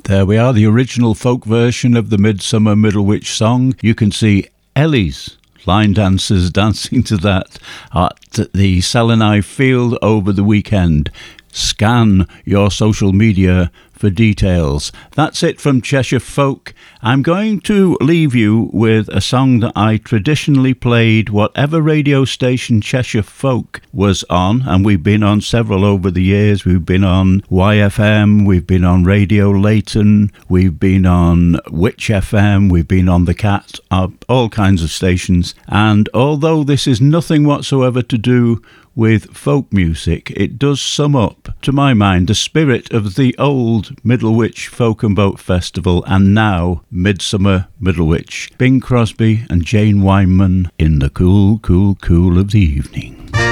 There we are, the original folk version of the Midsummer Middlewitch song. You can see Ellie's line dancers dancing to that at the Selenai Field over the weekend. Scan your social media for details. That's it from Cheshire Folk. I'm going to leave you with a song that I traditionally played whatever radio station Cheshire Folk was on, and we've been on several over the years. We've been on YFM, we've been on Radio Leighton, we've been on Witch FM, we've been on The Cat, all kinds of stations. And although this is nothing whatsoever to do with folk music, it does sum up, to my mind, the spirit of the old Middlewich Folk and Boat Festival and now Midsummer Middlewich. Bing Crosby and Jane Weinman in the cool, cool, cool of the evening.